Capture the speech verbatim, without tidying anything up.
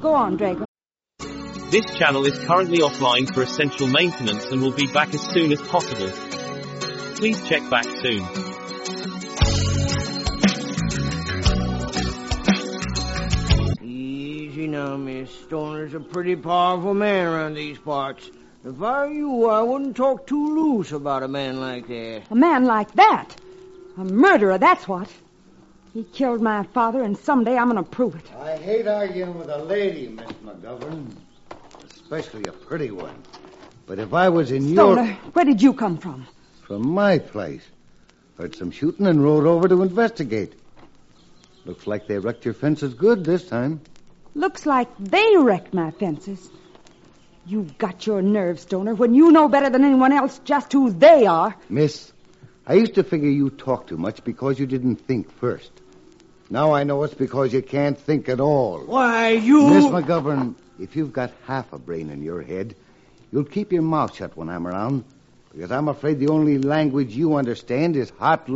Go on, Draco. This channel is currently offline for essential maintenance and will be back as soon as possible. Please check back soon. Easy now, Miss. Stoner's a pretty powerful man around these parts. If I were you, I wouldn't talk too loose about a man like that. A man like that? A murderer, that's what. He killed my father, and someday I'm going to prove it. I hate arguing with a lady, Miss McGovern. Especially a pretty one. But if I was in Stoner, your... where did you come from? From my place. Heard some shooting and rode over to investigate. Looks like they wrecked your fences good this time. Looks like they wrecked my fences. You've got your nerve, Stoner, when you know better than anyone else just who they are. Miss, I used to figure you talked too much because you didn't think first. Now I know it's because you can't think at all. Why, you... Miss McGovern, if you've got half a brain in your head, you'll keep your mouth shut when I'm around, because I'm afraid the only language you understand is hot